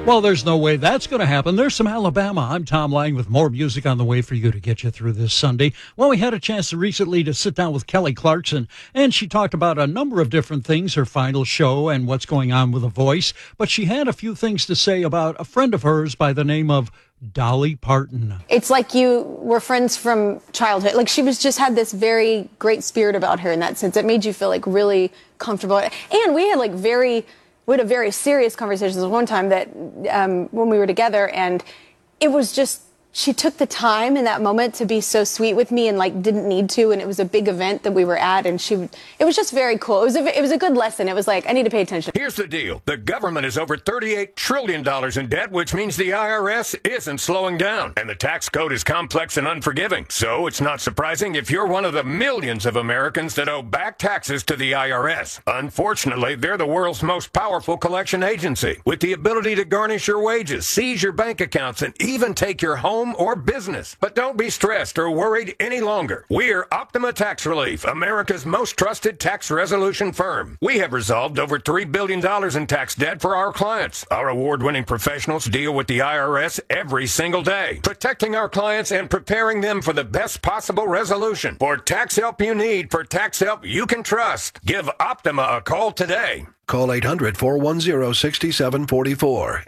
Well, there's no way that's going to happen. There's some Alabama. I'm Tom Lang with more music on the way for you to get you through this Sunday. Well, we had a chance recently to sit down with Kelly Clarkson, and she talked about a number of different things, her final show and what's going on with The Voice. But she had a few things to say about a friend of hers by the name of Dolly Parton. It's like you were friends from childhood. Like she had this very great spirit about her in that sense. It made you feel like really comfortable. And we had a very serious conversation one time that when we were together, and it was just, she took the time in that moment to be so sweet with me and didn't need to, and it was a big event that we were at, and it was just very cool. It was a good lesson. It was like, I need to pay attention. Here's the deal. The government is over $38 trillion in debt, which means the IRS isn't slowing down, and the tax code is complex and unforgiving. So it's not surprising if you're one of the millions of Americans that owe back taxes to the IRS. Unfortunately, they're the world's most powerful collection agency, with the ability to garnish your wages, seize your bank accounts, and even take your home or business. But don't be stressed or worried any longer. We're Optima Tax Relief, America's most trusted tax resolution firm. We have resolved over $3 billion in tax debt for our clients. Our award-winning professionals deal with the IRS every single day, protecting our clients and preparing them for the best possible resolution. For tax help you need, for tax help you can trust, give Optima a call today. Call 800-410-6744.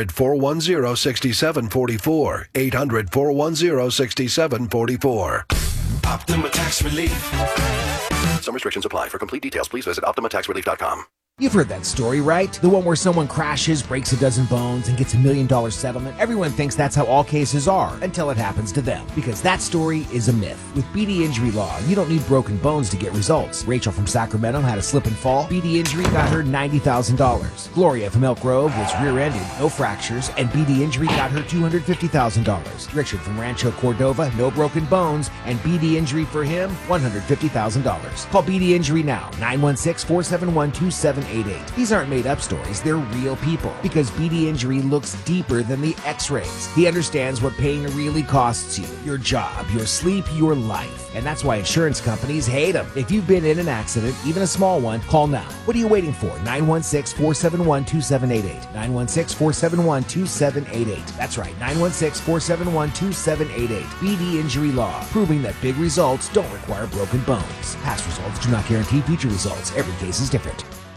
800-410-6744. 800-410-6744. Optima Tax Relief. Some restrictions apply. For complete details, please visit OptimaTaxRelief.com. You've heard that story, right? The one where someone crashes, breaks a dozen bones, and gets $1 million settlement. Everyone thinks that's how all cases are until it happens to them, because that story is a myth. With BD Injury Law, you don't need broken bones to get results. Rachel from Sacramento had a slip and fall. BD Injury got her $90,000. Gloria from Elk Grove was rear-ended, no fractures, and BD Injury got her $250,000. Richard from Rancho Cordova, no broken bones, and BD Injury for him, $150,000. Call BD Injury now, 916-471-2788. These aren't made-up stories, they're real people, because BD Injury looks deeper than the x-rays. He understands what pain really costs you, your job, your sleep, your life. And that's why insurance companies hate them. If you've been in an accident, even a small one, call now. What are you waiting for? 916-471-2788. 916-471-2788. That's right, 916-471-2788. BD Injury Law, proving that big results don't require broken bones. Past results do not guarantee future results. Every case is different.